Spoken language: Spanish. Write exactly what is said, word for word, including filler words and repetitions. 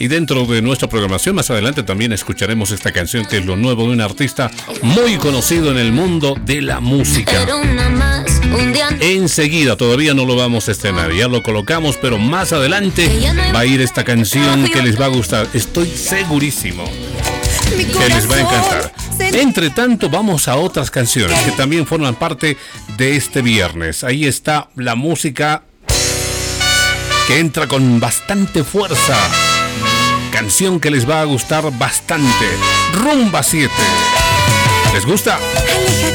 Y dentro de nuestra programación, más adelante también escucharemos esta canción, que es lo nuevo de un artista muy conocido en el mundo de la música. Enseguida, todavía no lo vamos a estrenar, ya lo colocamos, pero más adelante va a ir esta canción que les va a gustar. Estoy segurísimo que les va a encantar. Entre tanto, vamos a otras canciones que también forman parte de este viernes. Ahí está la música que entra con bastante fuerza. Canción que les va a gustar bastante. Rumba siete. ¿Les gusta?